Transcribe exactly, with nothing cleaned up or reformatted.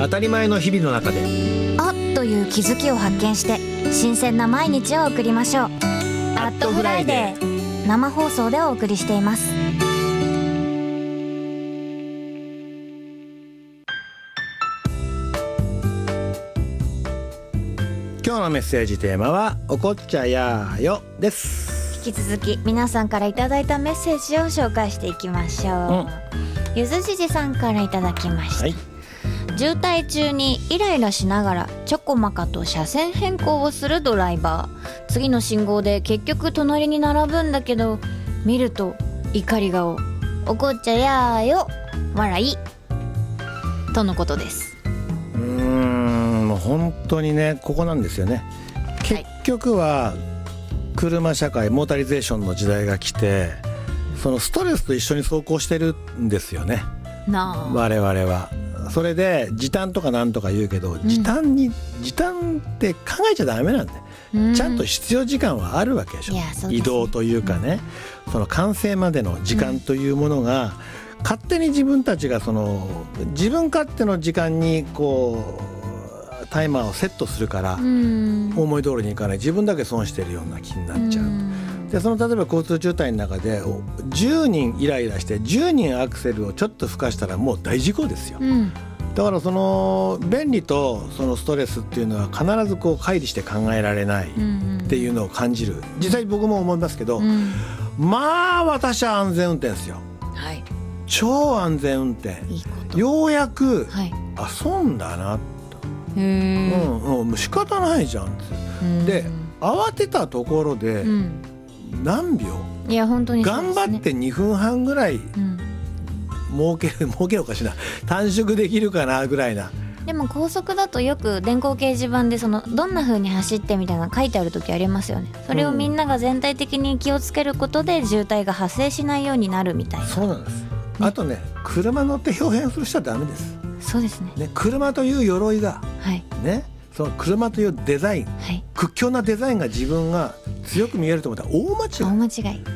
当たり前の日々の中であっという気づきを発見して新鮮な毎日を送りましょう。アットフライデー生放送でお送りしています。 今日のメッセージテーマはおこっちゃやーよです。 引き続き皆さんからいただいたメッセージを紹介していきましょう、うん、ゆずじじさんからいただきました、はい、渋滞中にイライラしながらちょこまかと車線変更をするドライバー。次の信号で結局隣に並ぶんだけど見ると怒り顔、おこっちゃやーよ笑いとのことです。 うーんもう本当にねここなんですよね。結局は車社会モータリゼーションの時代が来てそのストレスと一緒に走行してるんですよねなあ我々は。それで時短とかなんとか言うけど、うん、時短に時短って考えちゃダメなんだよ、うん、ちゃんと必要時間はあるわけでしょ。移動というかね、うん、その完成までの時間というものが、うん、勝手に自分たちがその自分勝手の時間にこうタイマーをセットするから、うん、思い通りにいかない。自分だけ損してるような気になっちゃう、うん、でその例えば交通渋滞の中でじゅうにんイライラしてじゅうにんアクセルをちょっと吹かしたらもう大事故ですよ、うん、だからその便利とそのストレスっていうのは必ずこう乖離して考えられないっていうのを感じる。実際僕も思いますけど、うん、まあ私は安全運転ですよ、はい、超安全運転。いいことようやく、はい、あ損だなと、うんうん、もう仕方ないじゃんって。で慌てたところで何秒、 うん、いや本当にそうですね、 頑張ってにふんはんぐらい、うん儲ける儲けるおかしいな短縮できるかなぐらいな。 でも高速だとよく電光掲示板でそのどんな風に走ってみたいなの書いてある時ありますよね。それをみんなが全体的に気をつけることで渋滞が発生しないようになるみたいな。 そうなんです、ね、あとね車乗って表現する人はダメです。 そうですね。 ね車という鎧が、 はいね、その車というデザイン、はい、屈強なデザインが自分が強く見えると思ったら大間違い。 大間違い